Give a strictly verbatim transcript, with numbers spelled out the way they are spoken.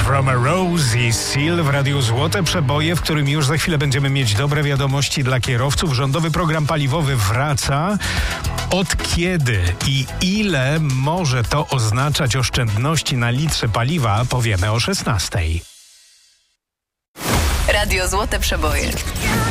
from a Rose i Seal w Radiu Złote Przeboje, w którym już za chwilę będziemy mieć dobre wiadomości dla kierowców. Rządowy program paliwowy wraca. Od kiedy i ile może to oznaczać oszczędności na litrze paliwa, powiemy o szesnastej. Radio Złote Przeboje.